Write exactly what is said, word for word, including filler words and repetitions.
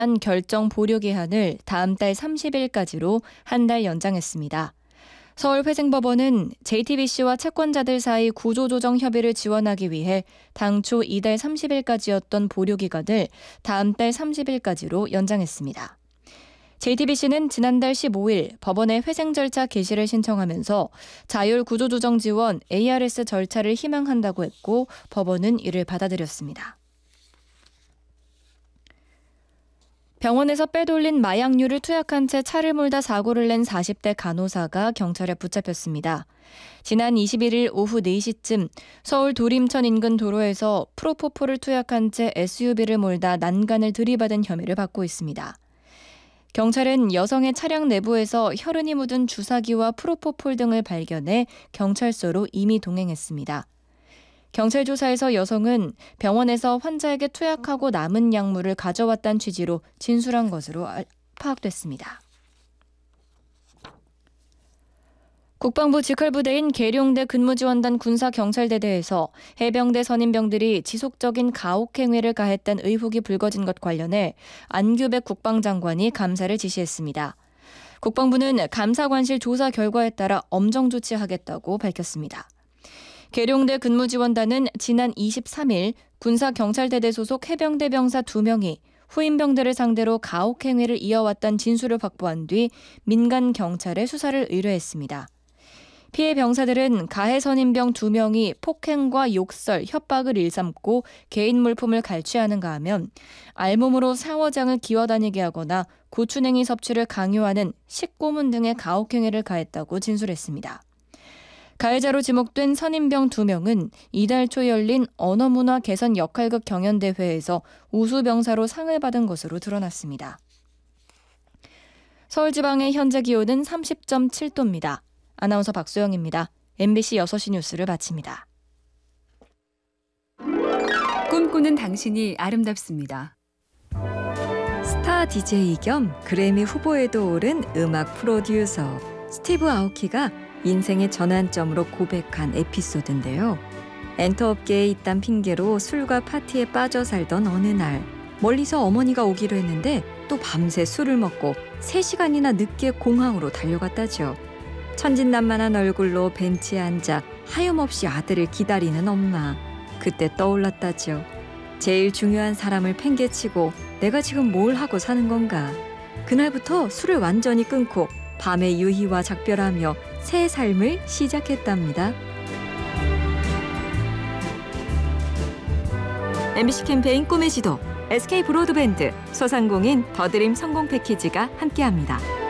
결정 보류 기한을 다음 달 삼십 일까지로 한 달 연장했습니다. 서울회생법원은 제이티비씨와 채권자들 사이 구조조정 협의를 지원하기 위해 당초 이달 삼십 일까지였던 보류 기간을 다음 달 삼십 일까지로 연장했습니다. 제이티비씨는 지난달 십오 일 법원에 회생 절차 개시를 신청하면서 자율 구조조정 지원 에이알에스 절차를 희망한다고 했고 법원은 이를 받아들였습니다. 병원에서 빼돌린 마약류를 투약한 채 차를 몰다 사고를 낸 사십 대 간호사가 경찰에 붙잡혔습니다. 지난 이십일 일 오후 네 시쯤 서울 도림천 인근 도로에서 프로포폴을 투약한 채 에스유비를 몰다 난간을 들이받은 혐의를 받고 있습니다. 경찰은 여성의 차량 내부에서 혈흔이 묻은 주사기와 프로포폴 등을 발견해 경찰서로 임의 동행했습니다. 경찰 조사에서 여성은 병원에서 환자에게 투약하고 남은 약물을 가져왔다는 취지로 진술한 것으로 파악됐습니다. 국방부 직할부대인 계룡대 근무지원단 군사경찰대대에서 해병대 선임병들이 지속적인 가혹행위를 가했다는 의혹이 불거진 것 관련해 안규백 국방장관이 감사를 지시했습니다. 국방부는 감사관실 조사 결과에 따라 엄정 조치하겠다고 밝혔습니다. 계룡대 근무지원단은 지난 이십삼 일 군사경찰대대 소속 해병대 병사 두 명이 후임병들을 상대로 가혹행위를 이어왔다는 진술을 확보한 뒤 민간 경찰에 수사를 의뢰했습니다. 피해 병사들은 가해 선임병 두 명이 폭행과 욕설, 협박을 일삼고 개인 물품을 갈취하는가 하면 알몸으로 샤워장을 기어다니게 하거나 고추냉이 섭취를 강요하는 식고문 등의 가혹행위를 가했다고 진술했습니다. 가해자로 지목된 선임병 두 명은 이달 초 열린 언어문화 개선 역할극 경연대회에서 우수병사로 상을 받은 것으로 드러났습니다. 서울지방의 현재 기온은 삼십 점 칠 도입니다. 아나운서 박소영입니다. 엠비씨 여섯 시 뉴스를 마칩니다. 꿈꾸는 당신이 아름답습니다. 스타 디제이 겸 그래미 후보에도 오른 음악 프로듀서 스티브 아오키가 인생의 전환점으로 고백한 에피소드인데요. 엔터업계에 있단 핑계로 술과 파티에 빠져 살던 어느 날 멀리서 어머니가 오기로 했는데 또 밤새 술을 먹고 세 시간이나 늦게 공항으로 달려갔다죠. 천진난만한 얼굴로 벤치에 앉아 하염없이 아들을 기다리는 엄마. 그때 떠올랐다죠. 제일 중요한 사람을 팽개치고 내가 지금 뭘 하고 사는 건가. 그날부터 술을 완전히 끊고 밤의 유희와 작별하며 새 삶을 시작했답니다. 엠비씨 캠페인 꿈의 지도, 에스케이 브로드밴드, 소상공인 더드림 성공 패키지가 함께합니다.